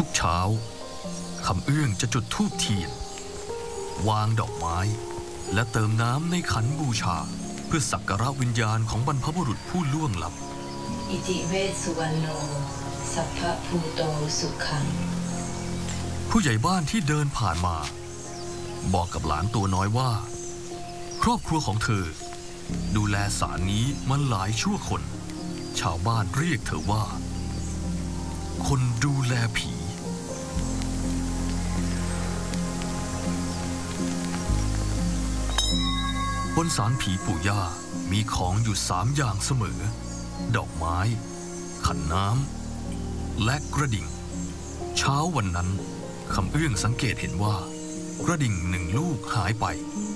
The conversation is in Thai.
กเช้าคำเอื้องจะจุดธูปเทียนวางดอกไม้และเติมน้ำในขันบูชาเพื่อสักการะวิญญาณของบรรพบุรุษผู้ล่วงลับอิติเวสสุวรรณโนสัพพะภูโตสุขังผู้ใหญ่บ้านที่เดินผ่านมาบอกกับหลานตัวน้อยว่าครอบครัวของเธอดูแลศาลนี้มาหลายชั่วคนชาวบ้านเรียกเธอว่าคนดูแลผีบนศาลผีปู่ย่ามีของอยู่3 อย่างเสมอดอกไม้ขันน้ำและกระดิ่งเช้าวันนั้นคำเอื้องสังเกตเห็นว่ากระดิ่ง1 ลูกหายไป